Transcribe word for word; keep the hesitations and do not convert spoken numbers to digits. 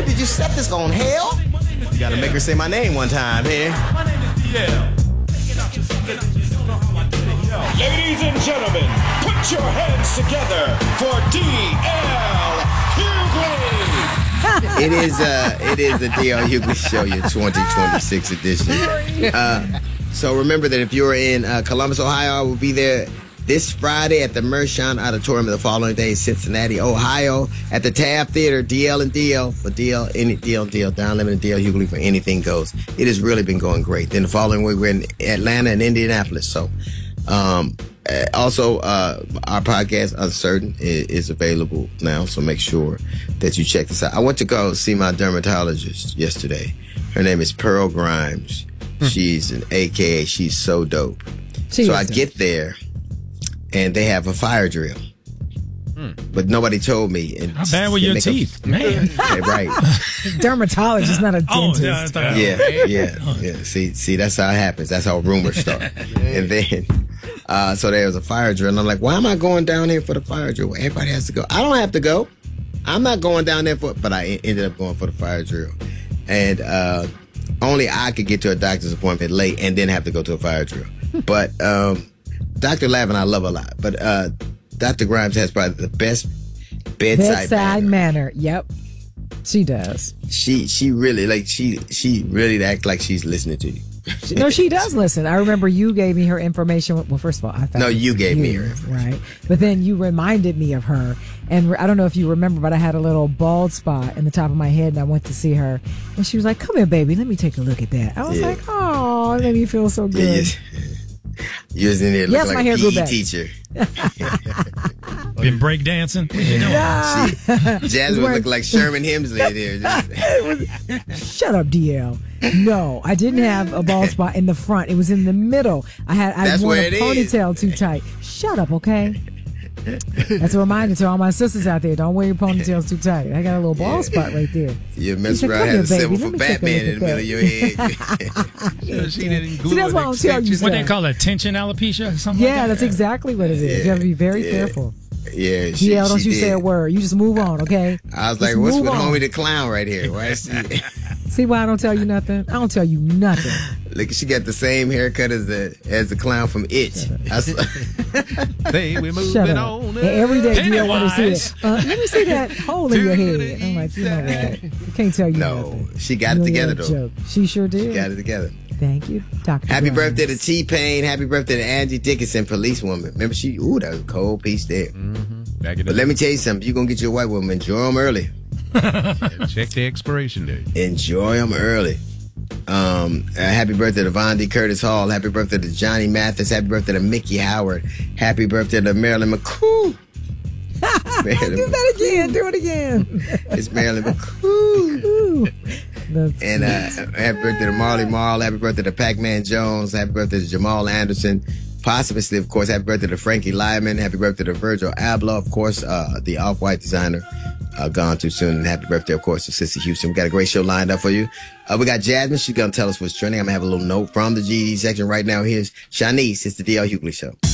Hughley, did you set this on hell? You gotta make her say my name one time here. My name is D L. Ladies and gentlemen, put your hands together for D L Hughley. It is uh, it is the D L Hughley Show, your twenty twenty-six edition. Uh, so remember that if you're in uh, Columbus, Ohio, I will be there this Friday at the Mershon Auditorium. The following day, Cincinnati, Ohio, at the Taft Theater. D L and D L for D L, any D L, D L, Don Lemon and D L Hughley for anything goes. It has really been going great. Then the following week, we're in Atlanta and Indianapolis. So, um, also, uh, our podcast, Uncertain, is, is available now. So make sure that you check this out. I went to go see my dermatologist yesterday. Her name is Pearl Grimes. Hmm. She's an A K A. She's so dope. She so I dope. Get there, and they have a fire drill. Hmm. But nobody told me. And how bad were your teeth, a, man? Right. Dermatologist, not a dentist. Oh, yeah, yeah, yeah, yeah. See, see, that's how it happens. That's how rumors start. And then, uh, so there was a fire drill, and I'm like, why am I going down here for the fire drill? Everybody has to go. I don't have to go. I'm not going down there for, but I ended up going for the fire drill, and uh, only I could get to a doctor's appointment late and then have to go to a fire drill. But um, Doctor Lavin, I love a lot, but. Uh, Doctor Grimes has probably the best bedside, bedside manner. manner. Yep, she does. She she really like she she really act like she's listening to you. No, she does listen. I remember you gave me her information. Well, first of all, I thought no, you gave you, me her information. Right, but then you reminded me of her, and I don't know if you remember, but I had a little bald spot in the top of my head, and I went to see her, and she was like, "Come here, baby, let me take a look at that." I was yeah. like, "Oh, it made me feel so good." Yeah, you was in there looking yes, like my a hair P grew E back. teacher. Been break dancing? Yeah. She, Jasmine was looking like Sherman Hemsley there. Shut up, D L. No, I didn't have a bald spot in the front. It was in the middle. I had I That's wore where a it ponytail is. too tight. Shut up, okay? That's a reminder to all my sisters out there. Don't wear your ponytails too tight. I got a little bald yeah. spot right there. You mess around, had a symbol for Batman in the middle of your head. Yeah, she didn't See, that's why I'm telling you. What they call it, tension alopecia or something Yeah, like that? that's exactly what it is. Yeah. You have to be very Yeah. careful. Yeah, she, D L, don't she you did. say a word. You just move on, okay? I was just like, what's with on. homie the clown right here? Why is she... See why I don't tell you nothing? I don't tell you nothing. Look, she got the same haircut as the as the clown from It. They we moving Shut up. on. And every day you want to see Pennywise. it. Uh, let me see that hole in your head. I'm like, you know what? I can't tell you No, nothing. she got You it know, together, you're a though. joke. She sure did. She got it together. Thank you, Doctor Happy Grimes. birthday to T-Pain. Happy birthday to Angie Dickinson, police woman. Remember, she, ooh, that was a cold piece there. Mm-hmm. Back it But up. let me tell you something. You're going to get your white woman. Enjoy them early. Check the expiration date. Enjoy them early. Um, uh, happy birthday to Von D. Curtis Hall. Happy birthday to Johnny Mathis. Happy birthday to Mickey Howard. Happy birthday to Marilyn McCool. Marilyn Do that again. Do it again. It's Marilyn McCool. Ooh, that's And uh, happy birthday to Marley Marl. Happy birthday to Pac-Man Jones. Happy birthday to Jamal Anderson. Posthumously, of course, happy birthday to Frankie Lyman. Happy birthday to Virgil Abloh, of course, uh, the Off-White designer. Uh, gone too soon. And happy birthday, of course, to Sissy Houston. We got a great show lined up for you. Uh, we got Jasmine. She's going to tell us what's trending. I'm going to have a little note from the G D section right now. Here's Shanice. It's the D L Hughley Show.